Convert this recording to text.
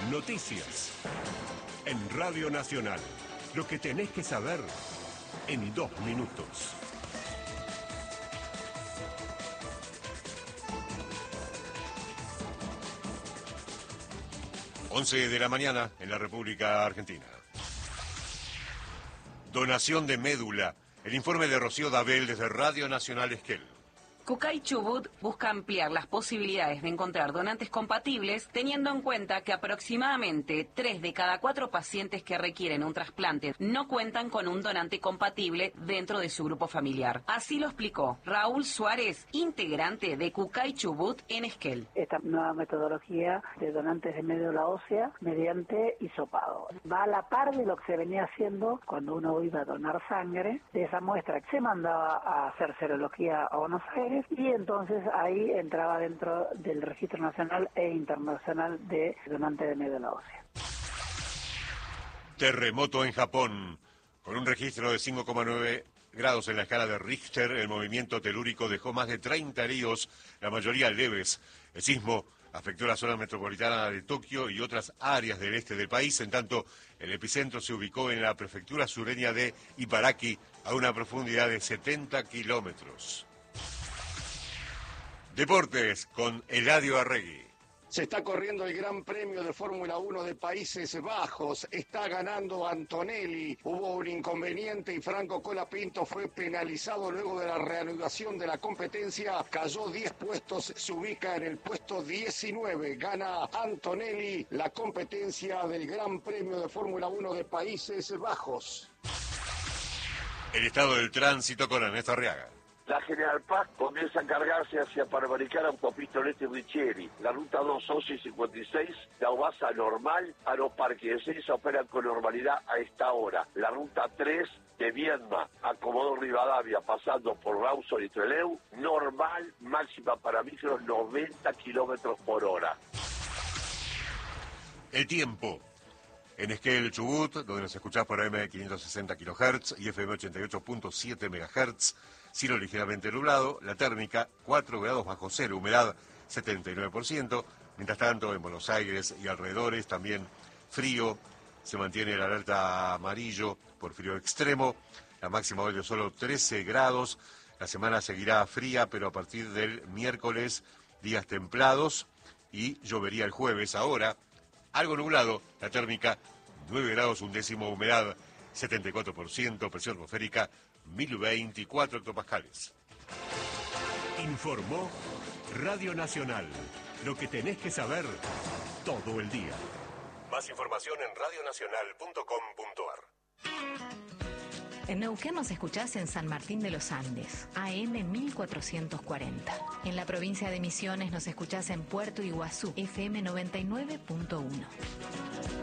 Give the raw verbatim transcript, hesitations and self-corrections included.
Noticias. En Radio Nacional. Lo que tenés que saber en dos minutos. once de la mañana en la República Argentina. Donación de médula. El informe de Rocío Dabel desde Radio Nacional Esquel. Cucay Chubut busca ampliar las posibilidades de encontrar donantes compatibles, teniendo en cuenta que aproximadamente tres de cada cuatro pacientes que requieren un trasplante no cuentan con un donante compatible dentro de su grupo familiar. Así lo explicó Raúl Suárez, integrante de Cucay Chubut en Esquel. Esta nueva metodología de donantes de médula ósea mediante hisopado va a la par de lo que se venía haciendo cuando uno iba a donar sangre. De esa muestra que se mandaba a hacer serología a Buenos Aires, y entonces ahí entraba dentro del Registro Nacional e Internacional de Donantes de Médula Ósea. Terremoto en Japón. Con un registro de cinco coma nueve grados en la escala de Richter, el movimiento telúrico dejó más de treinta heridos, la mayoría leves. El sismo afectó la zona metropolitana de Tokio y otras áreas del este del país, en tanto el epicentro se ubicó en la prefectura sureña de Ibaraki, a una profundidad de setenta kilómetros. Deportes con Eladio Arregui. Se está corriendo el Gran Premio de Fórmula uno de Países Bajos. Está ganando Antonelli. Hubo un inconveniente y Franco Colapinto fue penalizado luego de la reanudación de la competencia. Cayó diez puestos, se ubica en el puesto diecinueve. Gana Antonelli la competencia del Gran Premio de Fórmula uno de Países Bajos. El estado del tránsito con Ernesto Arriaga. La General Paz comienza a cargarse hacia Panamericana, Autopista Oeste Richieri. La ruta dos, once y cincuenta y seis, da Ubasa normal a los parques. Ezeiza operan con normalidad a esta hora. La ruta tres, de Viedma a Comodoro Rivadavia, pasando por Rawson y Trelew, normal, máxima para micros, noventa kilómetros por hora. El tiempo. En Esquel, Chubut, donde nos escuchás por A M quinientos sesenta kilohertz y F M ochenta y ocho punto siete megahertz, cielo ligeramente nublado, la térmica cuatro grados bajo cero, humedad setenta y nueve por ciento. Mientras tanto, en Buenos Aires y alrededores también frío, se mantiene el alerta amarillo por frío extremo, la máxima hoy de solo trece grados, la semana seguirá fría, pero a partir del miércoles días templados y llovería el jueves. Ahora, algo nublado, la térmica nueve grados, un décimo, humedad setenta y cuatro por ciento, presión atmosférica mil veinticuatro hectopascales. Informó Radio Nacional. Lo que tenés que saber todo el día. Más información en radio nacional punto com punto ar. En Neuquén nos escuchás en San Martín de los Andes, A M mil cuatrocientos cuarenta. En la provincia de Misiones nos escuchás en Puerto Iguazú, F M noventa y nueve punto uno.